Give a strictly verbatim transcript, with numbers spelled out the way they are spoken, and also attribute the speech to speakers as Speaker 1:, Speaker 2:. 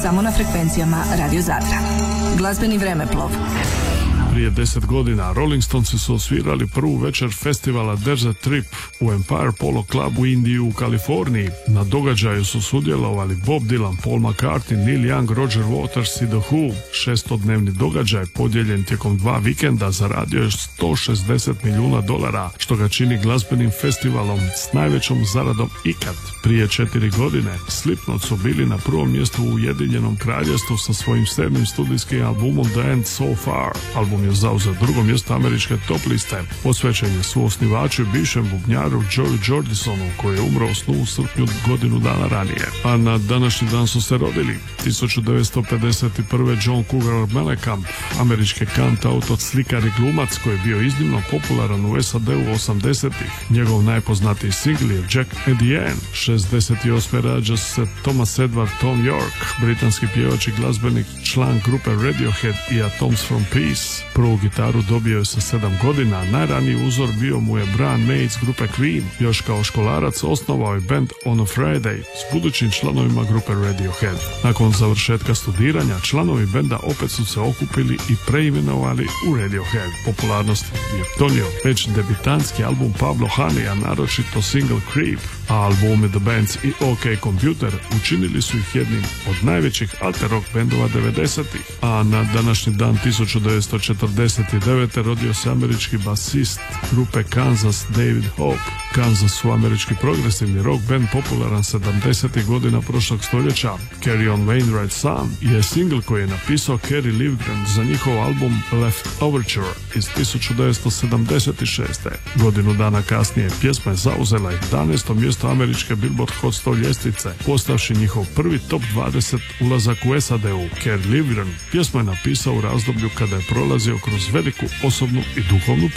Speaker 1: samo na frekvencijama Radio Zadra. Glazbeni vremeplov.
Speaker 2: Prije deset godina Rolling Stonesi su osvirali prvu večer festivala Desert Trip u Empire Polo Club u Indiji u Kaliforniji. Na događaju su sudjelovali Bob Dylan, Paul McCartney, Neil Young, Roger Waters i The Who. Šestodnevni događaj podijeljen tijekom dva vikenda zaradio je sto šezdeset milijuna dolara, što ga čini glazbenim festivalom s najvećom zaradom ikad. Prije četiri godine Slipknot su bili na prvom mjestu u Ujedinjenom kraljevstvu sa svojim sedmim studijskim albumom The End So Far. Album je zauzeo drugo mjesto američke top liste. Posvećen je suosnivaču i bivšem bubnjaru Joey Jordisonu, koji je umro u snu u srpnju godinu dana ranije. A na današnji dan su se rodili tisuću devetsto pedeset prve. John Cougar Mellencamp, američki kantautor, slikar i glumac koji je bio iznimno popularan u S A D u osamdesetih. Njegov najpoznatiji singl je Jack and Diane. šezdeset osme. rađa se Thomas Edward Tom York, britanski pjevač i glazbenik, član grupe Radiohead i Atoms from Peace. Prvu gitaru dobio je sa sedam godina, najraniji uzor bio mu je Brian May iz grupe Queen. Još kao školarac osnovao je band On a Friday s budućim članovima grupe Radiohead. Nakon završetka studiranja, članovi benda opet su se okupili i preimenovali u Radiohead. Popularnost je donio već debitanski album Pablo Honey, a naročito single Creep, a albumi The Bands i OK Computer učinili su ih jednim od najvećih alter rock bendova devedesetih. A na današnji dan tisuću devetsto četrdeset devete. rodio se američki basist grupe Kansas David Hope. Kansas su američki progresivni rock band popularan sedamdesetih godina prošlog stoljeća. Carry On Wainwright Son je singl koji je napisao Kerry Livgren za njihov album Left Overture iz tisuću devetsto sedamdeset šeste. Godinu dana kasnije pjesma je zauzela jedanaesto mjesto američke Billboard Hot sto ljestvice, postavši njihov prvi top dvadeset ulazak u S A D-u. Kerry Livgren pjesma je napisao u razdoblju kada je prolazio kroz veliku osobnu i duhovnu